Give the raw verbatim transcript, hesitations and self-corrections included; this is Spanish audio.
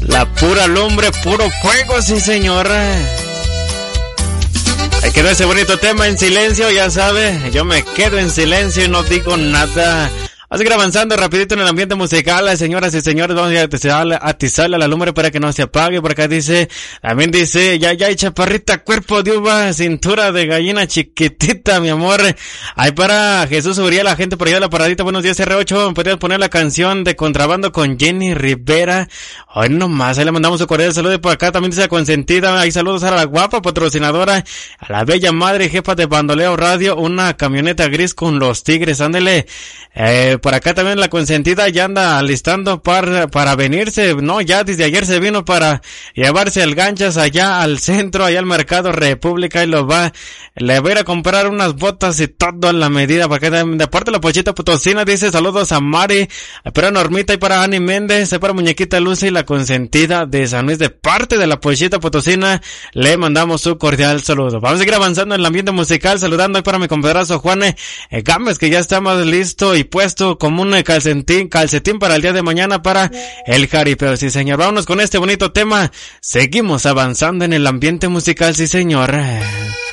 La pura lumbre, puro fuego, sí señor. Ahí quedó ese bonito tema en silencio, ya sabe. Yo me quedo en silencio y no digo nada. Vamos a seguir avanzando rapidito en el ambiente musical, señoras y señores. Vamos a atizarle, atizarle a la lumbre para que no se apague. Por acá dice, también dice, ya, ya, chaparrita, cuerpo de uva, cintura de gallina chiquitita, mi amor. Ahí para Jesús Uriel, la gente por allá de la paradita. Buenos días, R ocho. ¿Podrías poner la canción de Contrabando con Jenny Rivera? Hoy nomás, ahí le mandamos un cordial saludo. Por acá también dice la consentida. Ahí saludos a la guapa patrocinadora, a la bella madre jefa de Bandoleo Radio, una camioneta gris con los tigres. Ándele. Eh, por acá también la consentida ya anda alistando para, para venirse, no, ya desde ayer se vino para llevarse el ganchas allá al centro, allá al Mercado República, y lo va, le voy a ir a comprar unas botas y todo a la medida. Por acá también, de parte de la Pochita Potosina, dice saludos a Mari, para Normita y para Ani Méndez, para Muñequita Lucy, la consentida de San Luis, de parte de la Pochita Potosina, le mandamos su cordial saludo. Vamos a seguir avanzando en el ambiente musical, saludando para mi compadrazo Juan eh, Gámez, que ya está más listo y puesto como un calcetín, calcetín para el día de mañana para el jaripeo, sí señor. Vámonos con este bonito tema, seguimos avanzando en el ambiente musical, sí señor.